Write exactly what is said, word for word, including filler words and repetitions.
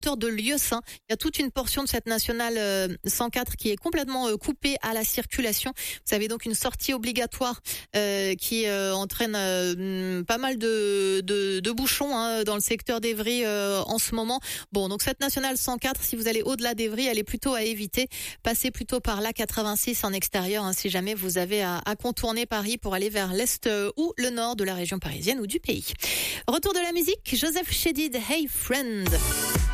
hauteur de Lieusaint. Il y a toute une portion de cette nationale euh, cent quatre qui est complètement euh, coupée à la circulation. Vous avez donc une sortie obligatoire euh, qui euh, entraîne euh, pas mal de, de, de bouchons hein, dans le secteur d'Evry euh, en ce moment. Bon, donc cette nationale cent quatre, si vous allez au-delà d'Evry, elle est plutôt à éviter. Passez plutôt par l'A quatre-vingt-six en extérieur hein, si jamais vous avez à, à contourner Paris pour aller vers l'est euh, ou le nord de la région parisienne ou du pays. Retour de la musique, Joseph Chédid, Hey Friend.